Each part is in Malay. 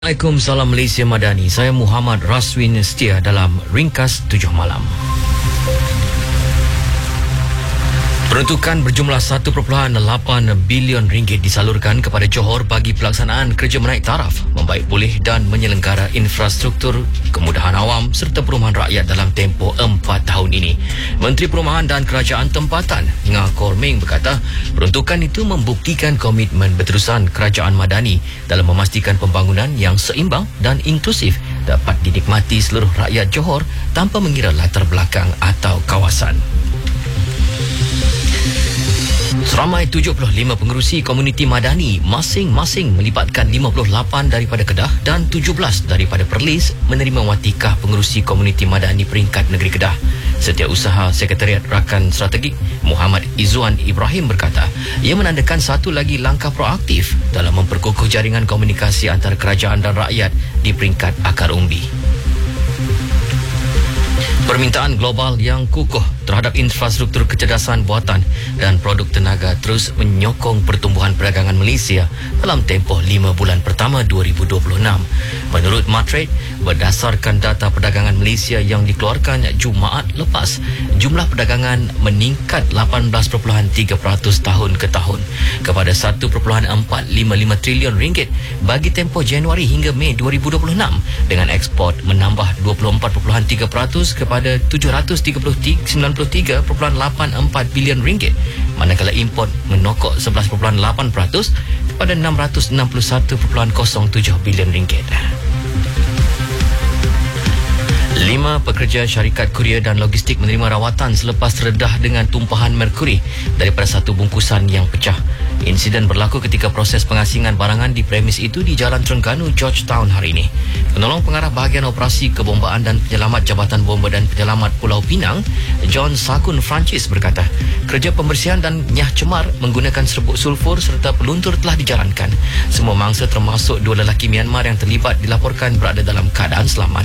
Assalamualaikum, salam Malaysia Madani. Saya Muhammad Raswin Setia dalam Ringkas 7 Malam. Peruntukan berjumlah 1.8 bilion ringgit disalurkan kepada Johor bagi pelaksanaan kerja menaik taraf, membaik pulih dan menyelenggara infrastruktur, kemudahan awam serta perumahan rakyat dalam tempoh 4 tahun ini. Menteri Perumahan dan Kerajaan Tempatan, Ngah Kor Meng berkata, peruntukan itu membuktikan komitmen berterusan Kerajaan Madani dalam memastikan pembangunan yang seimbang dan inklusif dapat dinikmati seluruh rakyat Johor tanpa mengira latar belakang atau kawasan. Seramai 75 pengerusi komuniti Madani masing-masing melibatkan 58 daripada Kedah dan 17 daripada Perlis menerima watikah pengerusi komuniti Madani peringkat negeri Kedah. Setiausaha Sekretariat Rakan Strategik Muhammad Izzuan Ibrahim berkata, ia menandakan satu lagi langkah proaktif dalam memperkukuh jaringan komunikasi antara kerajaan dan rakyat di peringkat akar umbi. Permintaan global yang kukuh terhadap infrastruktur kecerdasan buatan dan produk tenaga terus menyokong pertumbuhan perdagangan Malaysia dalam tempoh 5 bulan pertama 2026. Menurut Matrade, berdasarkan data perdagangan Malaysia yang dikeluarkan Jumaat lepas, jumlah perdagangan meningkat 18.3% tahun ke tahun kepada 1.455 trilion ringgit bagi tempoh Januari hingga Mei 2026, dengan ekspor menambah 24.3% kepada 793.84 bilion ringgit, manakala import menokok 11.8% kepada 661.07 bilion ringgit. 5 pekerja syarikat kurier dan logistik menerima rawatan selepas terdedah dengan tumpahan merkuri daripada satu bungkusan yang pecah. Insiden berlaku ketika proses pengasingan barangan di premis itu di Jalan Terengganu, Georgetown hari ini. Penolong pengarah bahagian operasi kebombaan dan penyelamat Jabatan Bomba dan Penyelamat Pulau Pinang, John Sakun Francis berkata, kerja pembersihan dan nyah cemar menggunakan serbuk sulfur serta peluntur telah dijalankan. Semua mangsa termasuk 2 lelaki Myanmar yang terlibat dilaporkan berada dalam keadaan selamat.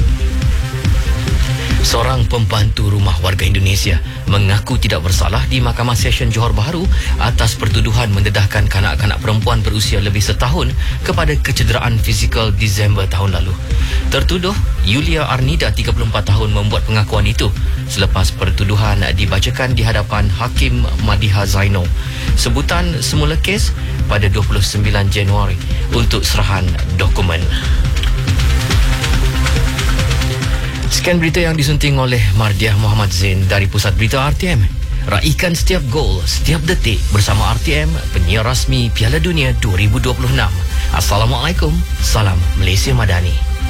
Seorang pembantu rumah warga Indonesia mengaku tidak bersalah di Mahkamah Session Johor Bahru atas pertuduhan mendedahkan kanak-kanak perempuan berusia lebih setahun kepada kecederaan fizikal Disember tahun lalu. Tertuduh Yulia Arnida, 34 tahun, membuat pengakuan itu selepas pertuduhan dibacakan di hadapan Hakim Madiha Zaino. Sebutan semula kes pada 29 Januari untuk serahan dokumen. Sekian berita yang disunting oleh Mardiah Muhammad Zain dari Pusat Berita RTM. Raikan setiap gol, setiap detik bersama RTM, penyiar rasmi Piala Dunia 2026. Assalamualaikum, salam Malaysia Madani.